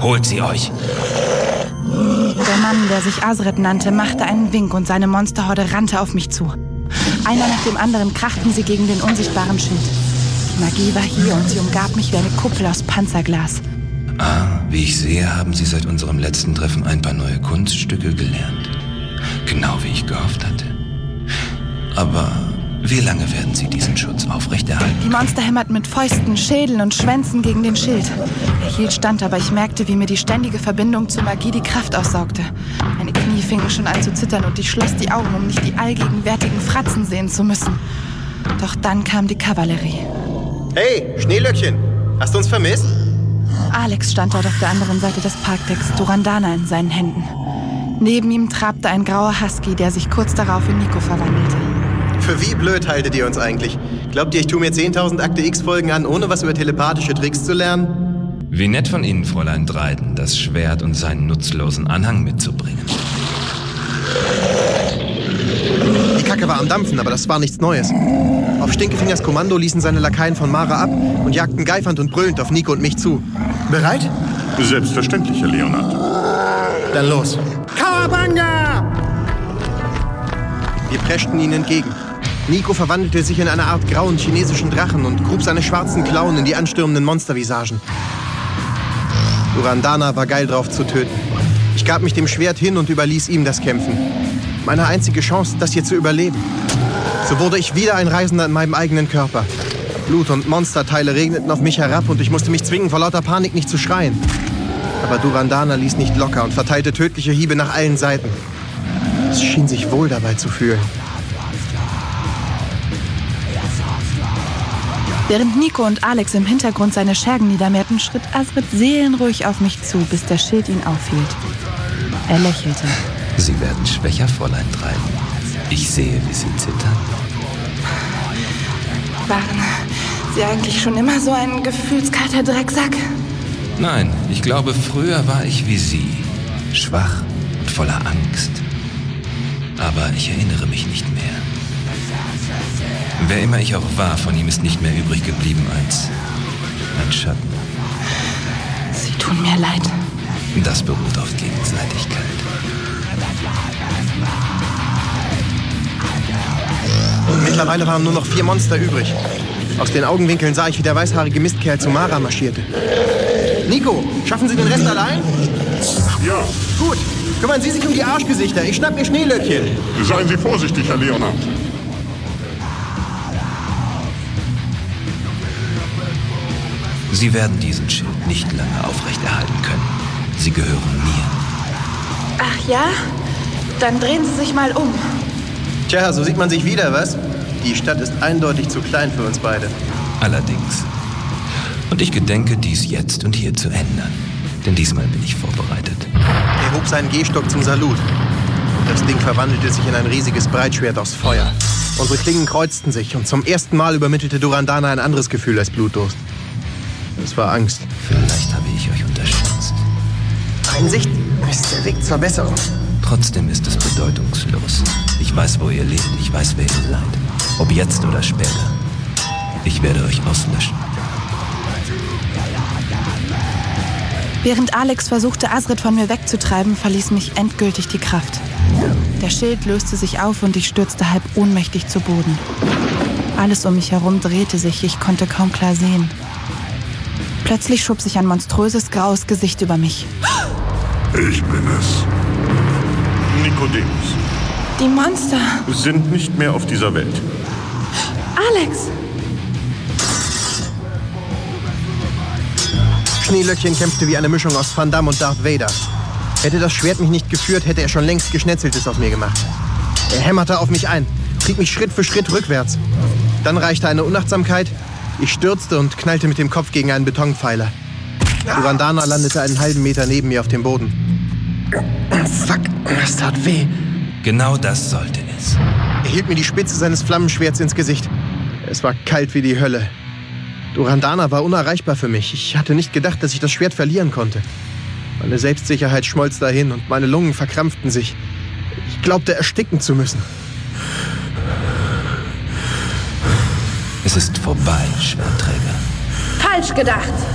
Holt sie euch! Der Mann, der sich Azred nannte, machte einen Wink und seine Monsterhorde rannte auf mich zu. Einer nach dem anderen krachten sie gegen den unsichtbaren Schild. Die Magie war hier und sie umgab mich wie eine Kuppel aus Panzerglas. Wie ich sehe, haben Sie seit unserem letzten Treffen ein paar neue Kunststücke gelernt. Genau wie ich gehofft hatte. Aber wie lange werden Sie diesen Schutz aufrechterhalten? Die Monster hämmerten mit Fäusten, Schädeln und Schwänzen gegen den Schild. Er hielt stand, aber ich merkte, wie mir die ständige Verbindung zur Magie die Kraft aussaugte. Meine Knie fingen schon an zu zittern und ich schloss die Augen, um nicht die allgegenwärtigen Fratzen sehen zu müssen. Doch dann kam die Kavallerie. Hey, Schneelöckchen, hast du uns vermisst? Alex stand dort auf der anderen Seite des Parkdecks, Durandana in seinen Händen. Neben ihm trabte ein grauer Husky, der sich kurz darauf in Nico verwandelte. Für wie blöd haltet ihr uns eigentlich? Glaubt ihr, ich tue mir 10.000 Akte X-Folgen an, ohne was über telepathische Tricks zu lernen? Wie nett von Ihnen, Fräulein Dryden, das Schwert und seinen nutzlosen Anhang mitzubringen. Die Kacke war am Dampfen, aber das war nichts Neues. Auf Stinkefingers Kommando ließen seine Lakaien von Mara ab und jagten geifernd und brüllend auf Nico und mich zu. Bereit? Selbstverständlich, Herr Leonard. Dann los. Kawabanga! Wir preschten ihnen entgegen. Nico verwandelte sich in eine Art grauen chinesischen Drachen und grub seine schwarzen Klauen in die anstürmenden Monstervisagen. Durandana war geil drauf zu töten. Ich gab mich dem Schwert hin und überließ ihm das Kämpfen. Meine einzige Chance, das hier zu überleben. So wurde ich wieder ein Reisender in meinem eigenen Körper. Blut und Monsterteile regneten auf mich herab und ich musste mich zwingen, vor lauter Panik nicht zu schreien. Aber Durandana ließ nicht locker und verteilte tödliche Hiebe nach allen Seiten. Es schien sich wohl dabei zu fühlen. Während Nico und Alex im Hintergrund seine Schergen niedermähten, schritt Azred seelenruhig auf mich zu, bis der Schild ihn aufhielt. Er lächelte. Sie werden schwächer, Fräulein Dryden. Ich sehe, wie Sie zittern. Waren Sie eigentlich schon immer so ein gefühlskalter Drecksack? Nein, ich glaube, früher war ich wie Sie. Schwach und voller Angst. Aber ich erinnere mich nicht mehr. Wer immer ich auch war, von ihm ist nicht mehr übrig geblieben als ein Schatten. Sie tun mir leid. Das beruht auf Gegenseitigkeit. Mittlerweile waren nur noch 4 Monster übrig. Aus den Augenwinkeln sah ich, wie der weißhaarige Mistkerl zu Mara marschierte. Nico, schaffen Sie den Rest allein? Ja. Gut, kümmern Sie sich um die Arschgesichter. Ich schnapp mir Schneelöckchen. Seien Sie vorsichtig, Herr Leonard. Sie werden diesen Schild nicht lange aufrechterhalten können. Sie gehören mir. Ach ja? Dann drehen Sie sich mal um. Tja, so sieht man sich wieder, was? Die Stadt ist eindeutig zu klein für uns beide. Allerdings. Und ich gedenke, dies jetzt und hier zu ändern. Denn diesmal bin ich vorbereitet. Er hob seinen Gehstock zum Salut. Das Ding verwandelte sich in ein riesiges Breitschwert aus Feuer. Unsere Klingen kreuzten sich und zum ersten Mal übermittelte Durandana ein anderes Gefühl als Blutdurst. Es war Angst. Vielleicht habe ich euch unterschätzt. Einsicht ist der Weg zur Besserung. Trotzdem ist es bedeutungslos. Ich weiß, wo ihr lebt. Ich weiß, wer ihr seid. Ob jetzt oder später. Ich werde euch auslöschen. Während Alex versuchte, Azred von mir wegzutreiben, verließ mich endgültig die Kraft. Der Schild löste sich auf und ich stürzte halb ohnmächtig zu Boden. Alles um mich herum drehte sich, ich konnte kaum klar sehen. Plötzlich schob sich ein monströses, graues Gesicht über mich. Ich bin es. Nikodemus. Die Monster! Sind nicht mehr auf dieser Welt. Alex! Schneelöckchen kämpfte wie eine Mischung aus Van Damme und Darth Vader. Hätte das Schwert mich nicht geführt, hätte er schon längst Geschnetzeltes aus mir gemacht. Er hämmerte auf mich ein, trieb mich Schritt für Schritt rückwärts. Dann reichte eine Unachtsamkeit. Ich stürzte und knallte mit dem Kopf gegen einen Betonpfeiler. Durandana landete einen halben Meter neben mir auf dem Boden. Fuck, das tat weh. Genau das sollte es. Er hielt mir die Spitze seines Flammenschwerts ins Gesicht. Es war kalt wie die Hölle. Durandana war unerreichbar für mich. Ich hatte nicht gedacht, dass ich das Schwert verlieren konnte. Meine Selbstsicherheit schmolz dahin und meine Lungen verkrampften sich. Ich glaubte, ersticken zu müssen. Es ist vorbei, Schwertträger. Falsch gedacht!